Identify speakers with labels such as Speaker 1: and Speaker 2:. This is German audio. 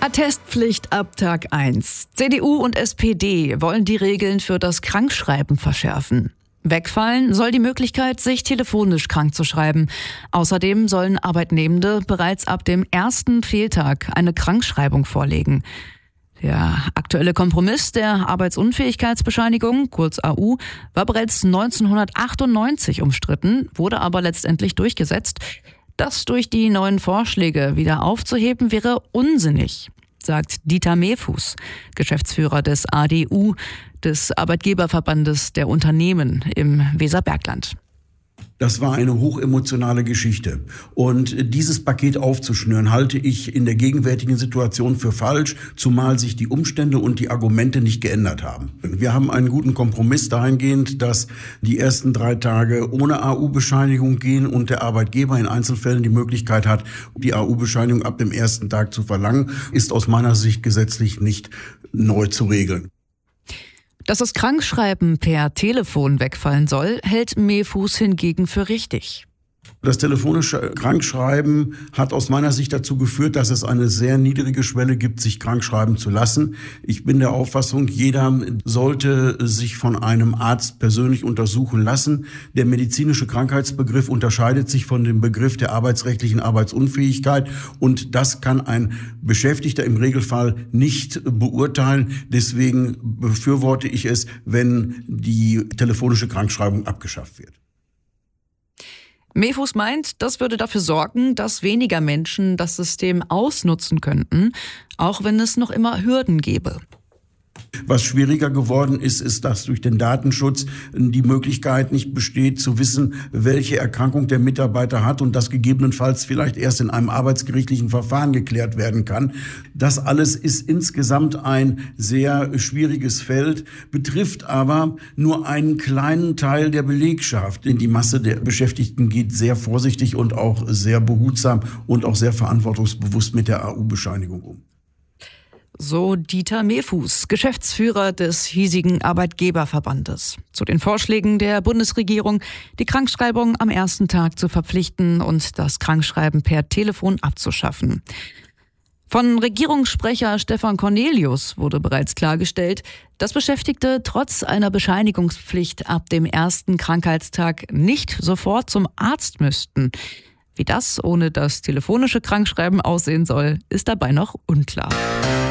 Speaker 1: Attestpflicht ab Tag 1. CDU und SPD wollen die Regeln für das Krankschreiben verschärfen. Wegfallen soll die Möglichkeit, sich telefonisch krank zu schreiben. Außerdem sollen Arbeitnehmende bereits ab dem ersten Fehltag eine Krankschreibung vorlegen. Der aktuelle Kompromiss der Arbeitsunfähigkeitsbescheinigung, kurz AU, war bereits 1998 umstritten, wurde aber letztendlich durchgesetzt. Das durch die neuen Vorschläge wieder aufzuheben, wäre unsinnig, sagt Dieter Mehfuß, Geschäftsführer des ADU, des Arbeitgeberverbandes der Unternehmen im Weserbergland.
Speaker 2: Das war eine hochemotionale Geschichte. Und dieses Paket aufzuschnüren, halte ich in der gegenwärtigen Situation für falsch, zumal sich die Umstände und die Argumente nicht geändert haben. Wir haben einen guten Kompromiss dahingehend, dass die ersten 3 Tage ohne AU-Bescheinigung gehen und der Arbeitgeber in Einzelfällen die Möglichkeit hat, die AU-Bescheinigung ab dem ersten Tag zu verlangen, ist aus meiner Sicht gesetzlich nicht neu zu regeln.
Speaker 1: Dass das Krankschreiben per Telefon wegfallen soll, hält Mehfuß hingegen für richtig.
Speaker 2: Das telefonische Krankschreiben hat aus meiner Sicht dazu geführt, dass es eine sehr niedrige Schwelle gibt, sich krankschreiben zu lassen. Ich bin der Auffassung, jeder sollte sich von einem Arzt persönlich untersuchen lassen. Der medizinische Krankheitsbegriff unterscheidet sich von dem Begriff der arbeitsrechtlichen Arbeitsunfähigkeit und das kann ein Beschäftigter im Regelfall nicht beurteilen. Deswegen befürworte ich es, wenn die telefonische Krankschreibung abgeschafft wird.
Speaker 1: Mehfuß meint, das würde dafür sorgen, dass weniger Menschen das System ausnutzen könnten, auch wenn es noch immer Hürden gäbe.
Speaker 2: Was schwieriger geworden ist, ist, dass durch den Datenschutz die Möglichkeit nicht besteht, zu wissen, welche Erkrankung der Mitarbeiter hat und das gegebenenfalls vielleicht erst in einem arbeitsgerichtlichen Verfahren geklärt werden kann. Das alles ist insgesamt ein sehr schwieriges Feld, betrifft aber nur einen kleinen Teil der Belegschaft. Denn die Masse der Beschäftigten geht sehr vorsichtig und auch sehr behutsam und auch sehr verantwortungsbewusst mit der AU-Bescheinigung um.
Speaker 1: So Dieter Mehfuß, Geschäftsführer des hiesigen Arbeitgeberverbandes. Zu den Vorschlägen der Bundesregierung, die Krankschreibung am ersten Tag zu verpflichten und das Krankschreiben per Telefon abzuschaffen. Von Regierungssprecher Stefan Cornelius wurde bereits klargestellt, dass Beschäftigte trotz einer Bescheinigungspflicht ab dem ersten Krankheitstag nicht sofort zum Arzt müssten. Wie das ohne das telefonische Krankschreiben aussehen soll, ist dabei noch unklar.